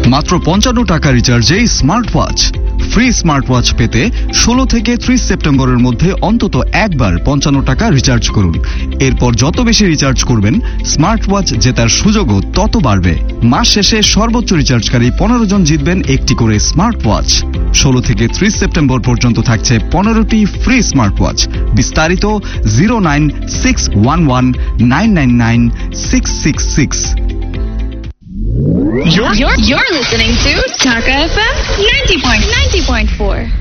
মাত্র 55 টাকা রিচার্জে smart watch. Free smart watch পেতে 16 থেকে 30 সেপ্টেম্বরের মধ্যে অন্তত একবার 55 টাকা রিচার্জ করুন। এরপর যত বেশি রিচার্জ করবেন স্মার্ট ওয়াচ জেতার সুযোগও তত বাড়বে। মাস শেষে সর্বোচ্চ রিচার্জকারী 15 জন জিতবেন একটি করে স্মার্ট ওয়াচ। 16 থেকে 30 সেপ্টেম্বর পর্যন্ত থাকছে 15টি ফ্রি স্মার্ট ওয়াচ। বিস্তারিত 09611999666। You're listening to Taka FM 90.4.